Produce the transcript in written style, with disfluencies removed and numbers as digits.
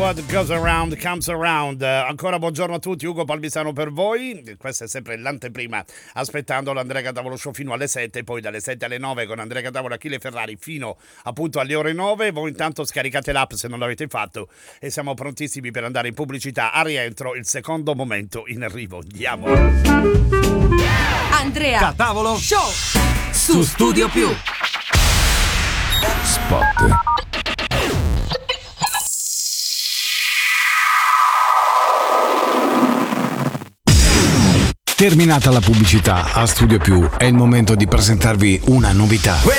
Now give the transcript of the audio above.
What goes around comes around. Ancora buongiorno a tutti, Ugo Palmisano per voi. Questa è sempre l'anteprima, aspettando l'Andrea Catavolo Show fino alle 7, poi dalle 7 alle 9 con Andrea Catavolo, Achille Ferrari fino appunto alle ore 9. Voi intanto scaricate l'app se non l'avete fatto e siamo prontissimi per andare in pubblicità. A rientro il secondo momento in arrivo. Andiamo. Andrea Catavolo Show su Studio Più. Spot. Terminata la pubblicità, a Studio Più è il momento di presentarvi una novità.